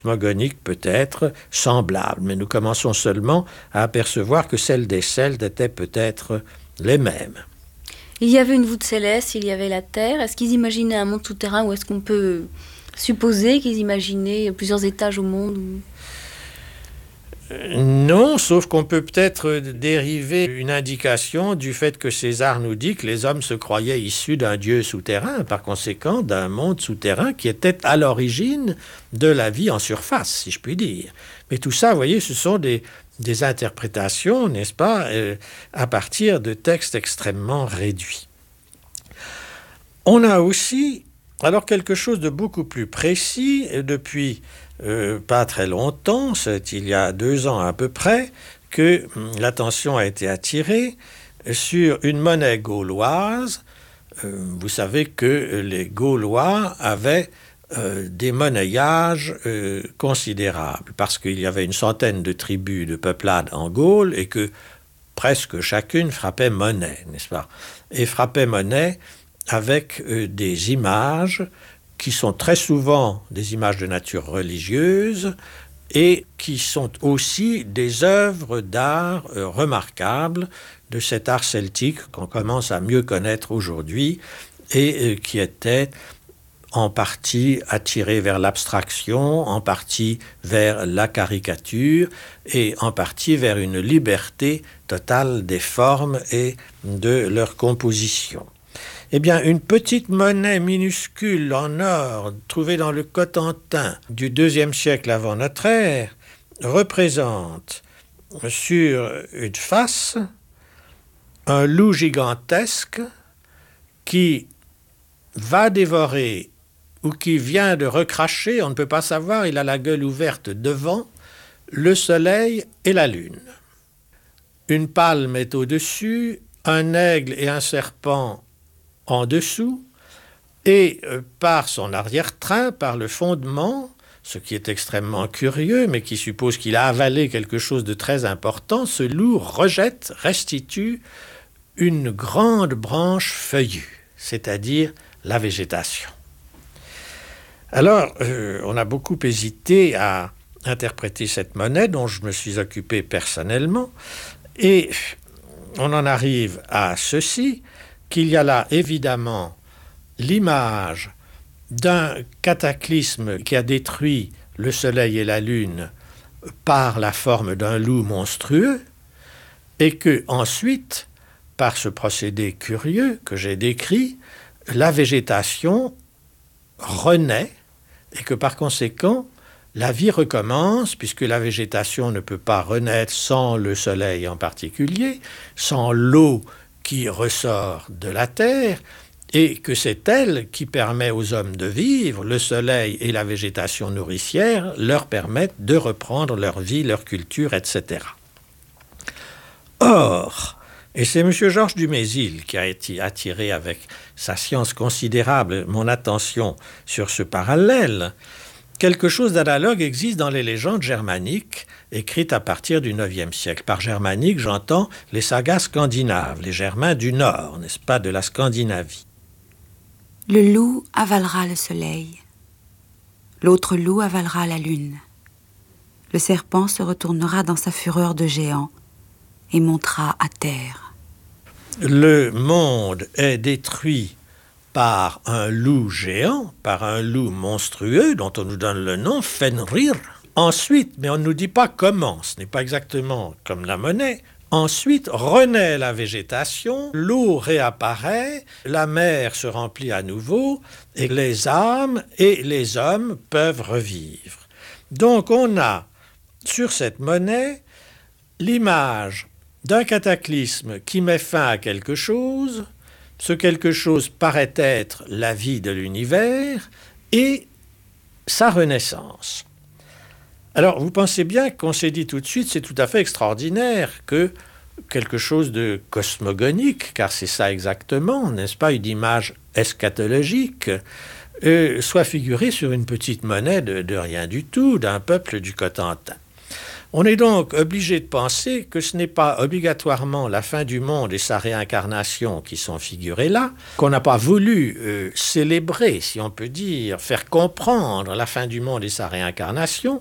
cosmogonique peut être semblable, mais nous commençons seulement à apercevoir que celles des Celtes étaient peut-être les mêmes. Il y avait une voûte céleste, il y avait la Terre. Est-ce qu'ils imaginaient un monde souterrain ou est-ce qu'on peut supposer qu'ils imaginaient plusieurs étages au monde Non, sauf qu'on peut peut-être dériver une indication du fait que César nous dit que les hommes se croyaient issus d'un dieu souterrain, par conséquent d'un monde souterrain qui était à l'origine de la vie en surface, si je puis dire. Mais tout ça, vous voyez, ce sont des interprétations, n'est-ce pas, à partir de textes extrêmement réduits. On a aussi, alors, quelque chose de beaucoup plus précis, depuis pas très longtemps, c'est il y a 2 ans à peu près, que l'attention a été attirée sur une monnaie gauloise. Vous savez que les Gaulois avaient des monnaillages considérables, parce qu'il y avait une centaine de tribus de peuplades en Gaule et que presque chacune frappait monnaie, n'est-ce pas? Et frappait monnaie avec des images qui sont très souvent des images de nature religieuse et qui sont aussi des œuvres d'art remarquables de cet art celtique qu'on commence à mieux connaître aujourd'hui et qui était en partie attiré vers l'abstraction, en partie vers la caricature et en partie vers une liberté totale des formes et de leur composition. Eh bien, une petite monnaie minuscule en or trouvée dans le Cotentin du IIe siècle avant notre ère représente sur une face un loup gigantesque qui va dévorer ou qui vient de recracher, on ne peut pas savoir, il a la gueule ouverte devant, le soleil et la lune. Une palme est au-dessus, un aigle et un serpent en dessous, et par son arrière-train, par le fondement, ce qui est extrêmement curieux, mais qui suppose qu'il a avalé quelque chose de très important, ce loup rejette, restitue une grande branche feuillue, c'est-à-dire la végétation. Alors, on a beaucoup hésité à interpréter cette monnaie, dont je me suis occupé personnellement, et on en arrive à ceci, qu'il y a là évidemment l'image d'un cataclysme qui a détruit le soleil et la lune par la forme d'un loup monstrueux, et que ensuite, par ce procédé curieux que j'ai décrit, la végétation renaît et que par conséquent, la vie recommence, puisque la végétation ne peut pas renaître sans le soleil en particulier, sans l'eau qui ressort de la terre, et que c'est elle qui permet aux hommes de vivre. Le soleil et la végétation nourricière leur permettent de reprendre leur vie, leur culture, etc. Or, et c'est M. Georges Dumézil qui a été attiré avec sa science considérable mon attention sur ce parallèle, quelque chose d'analogue existe dans les légendes germaniques écrites à partir du IXe siècle. Par germanique, j'entends les sagas scandinaves, les Germains du Nord, n'est-ce pas, de la Scandinavie. Le loup avalera le soleil. L'autre loup avalera la lune. Le serpent se retournera dans sa fureur de géant et montera à terre. Le monde est détruit par un loup géant, par un loup monstrueux, dont on nous donne le nom, Fenrir. Ensuite, mais on ne nous dit pas comment, ce n'est pas exactement comme la monnaie, ensuite renaît la végétation, l'eau réapparaît, la mer se remplit à nouveau, et les âmes et les hommes peuvent revivre. Donc on a, sur cette monnaie, l'image d'un cataclysme qui met fin à quelque chose. Ce quelque chose paraît être la vie de l'univers et sa renaissance. Alors, vous pensez bien qu'on s'est dit tout de suite, c'est tout à fait extraordinaire que quelque chose de cosmogonique, car c'est ça exactement, n'est-ce pas, une image eschatologique, soit figurée sur une petite monnaie de rien du tout, d'un peuple du Cotentin. On est donc obligé de penser que ce n'est pas obligatoirement la fin du monde et sa réincarnation qui sont figurées là, qu'on n'a pas voulu célébrer, si on peut dire, faire comprendre la fin du monde et sa réincarnation,